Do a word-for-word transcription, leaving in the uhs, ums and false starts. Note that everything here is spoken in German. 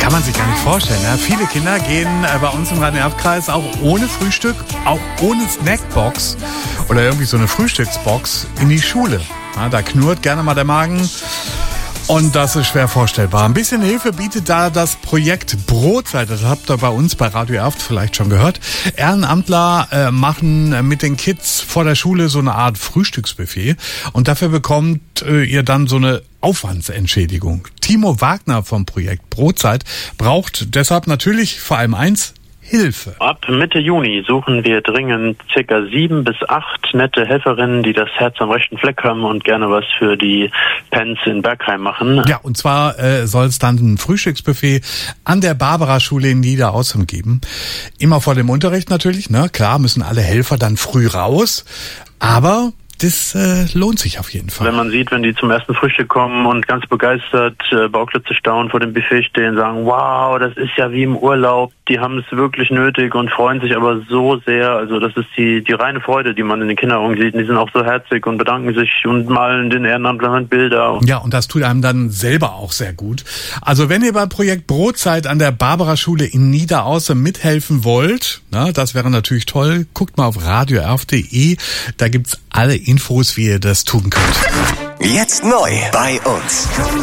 Kann man sich gar nicht vorstellen. Ja? Viele Kinder gehen äh, bei uns im Rhein-Erft-Kreis auch ohne Frühstück, auch ohne Snackbox oder irgendwie so eine Frühstücksbox in die Schule. Ja, da knurrt gerne mal der Magen. Und das ist schwer vorstellbar. Ein bisschen Hilfe bietet da das Projekt Brotzeit. Das habt ihr bei uns bei Radio Erft vielleicht schon gehört. Ehrenamtler äh, machen mit den Kids vor der Schule so eine Art Frühstücksbuffet. Und dafür bekommt äh, ihr dann so eine Aufwandsentschädigung. Timo Wagner vom Projekt Brotzeit braucht deshalb natürlich vor allem eins: Hilfe. Ab Mitte Juni suchen wir dringend circa sieben bis acht nette Helferinnen, die das Herz am rechten Fleck haben und gerne was für die Pens in Bergheim machen. Ja, und zwar äh, soll es dann ein Frühstücksbuffet an der Barbara-Schule in Niederaußem geben. Immer vor dem Unterricht natürlich, ne? Klar, müssen alle Helfer dann früh raus, aber das äh, lohnt sich auf jeden Fall. Wenn man sieht, wenn die zum ersten Frühstück kommen und ganz begeistert, äh, Bauklötze staunen vor dem Buffet stehen, sagen, wow, das ist ja wie im Urlaub, die haben es wirklich nötig und freuen sich aber so sehr. Also das ist die die reine Freude, die man in den Kinderaugen sieht. Und die sind auch so herzig und bedanken sich und malen den Ehrenamtlern Bilder. Ja, und das tut einem dann selber auch sehr gut. Also wenn ihr beim Projekt Brotzeit an der Barbara-Schule in Niederaußem mithelfen wollt, na, das wäre natürlich toll, guckt mal auf radio erft punkt de, da gibt's alle Infos, wie ihr das tun könnt. Jetzt neu bei uns.